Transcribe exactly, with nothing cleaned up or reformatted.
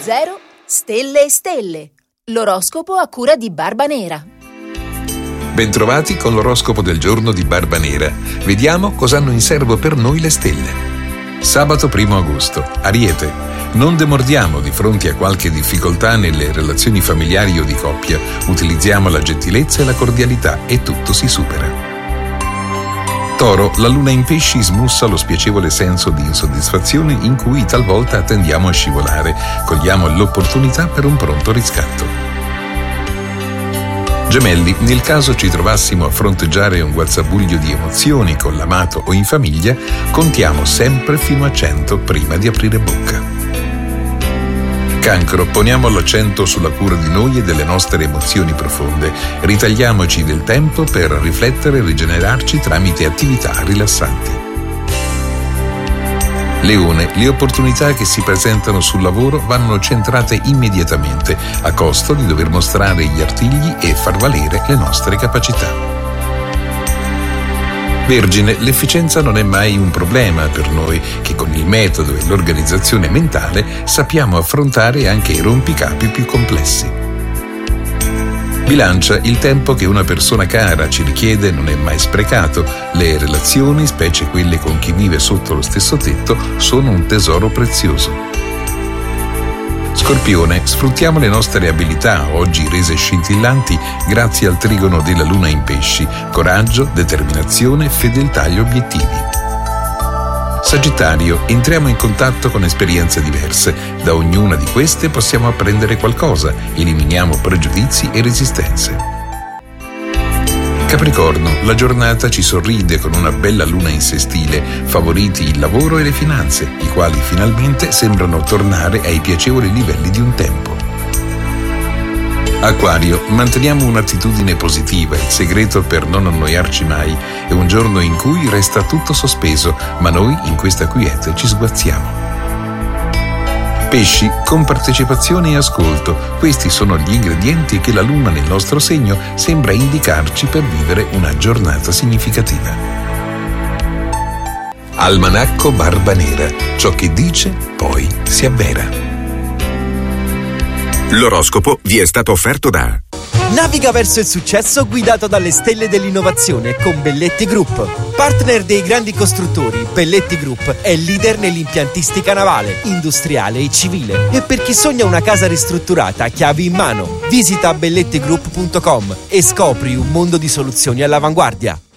zero Stelle e Stelle. L'oroscopo a cura di Barba Nera. Bentrovati con l'oroscopo del giorno di Barba Nera. Vediamo cosa hanno in serbo per noi le stelle. Sabato primo agosto. Ariete. Non demordiamo di fronte a qualche difficoltà nelle relazioni familiari o di coppia. Utilizziamo la gentilezza e la cordialità e tutto si supera. Toro, la luna in pesci smussa lo spiacevole senso di insoddisfazione in cui talvolta tendiamo a scivolare. Cogliamo l'opportunità per un pronto riscatto. Gemelli, nel caso ci trovassimo a fronteggiare un guazzabuglio di emozioni con l'amato o in famiglia, contiamo sempre fino a cento prima di aprire bocca. Cancro, poniamo l'accento sulla cura di noi e delle nostre emozioni profonde. Ritagliamoci del tempo per riflettere e rigenerarci tramite attività rilassanti. Leone, le opportunità che si presentano sul lavoro vanno centrate immediatamente, a costo di dover mostrare gli artigli e far valere le nostre capacità. Vergine, l'efficienza non è mai un problema per noi, che con il metodo e l'organizzazione mentale sappiamo affrontare anche i rompicapi più complessi. Bilancia, il tempo che una persona cara ci richiede non è mai sprecato. Le relazioni, specie quelle con chi vive sotto lo stesso tetto, sono un tesoro prezioso. Scorpione, sfruttiamo le nostre abilità, oggi rese scintillanti grazie al trigono della luna in pesci, coraggio, determinazione, fedeltà agli obiettivi. Sagittario, entriamo in contatto con esperienze diverse, da ognuna di queste possiamo apprendere qualcosa, eliminiamo pregiudizi e resistenze. Capricorno, la giornata ci sorride con una bella luna in sestile, favoriti il lavoro e le finanze, i quali finalmente sembrano tornare ai piacevoli livelli di un tempo. Acquario, manteniamo un'attitudine positiva, il segreto per non annoiarci mai è un giorno in cui resta tutto sospeso, ma noi in questa quiete ci sguazziamo. Pesci, con partecipazione e ascolto, questi sono gli ingredienti che la luna nel nostro segno sembra indicarci per vivere una giornata significativa. Almanacco Barba Nera, ciò che dice poi si avvera. L'oroscopo vi è stato offerto da Naviga verso il successo guidato dalle stelle dell'innovazione con Belletti Group. Partner dei grandi costruttori, Belletti Group è leader nell'impiantistica navale, industriale e civile. E per chi sogna una casa ristrutturata, chiavi in mano. Visita belletti group punto com e scopri un mondo di soluzioni all'avanguardia.